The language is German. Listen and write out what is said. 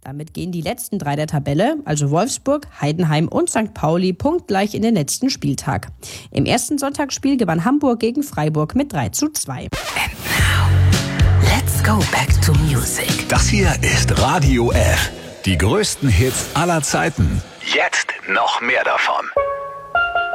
Damit gehen die letzten 3 der Tabelle, also Wolfsburg, Heidenheim und St. Pauli, punktgleich in den letzten Spieltag. Im ersten Sonntagsspiel gewann Hamburg gegen Freiburg mit 3:2. And now, let's go back to music. Das hier ist Radio F. Die größten Hits aller Zeiten. Jetzt noch mehr davon.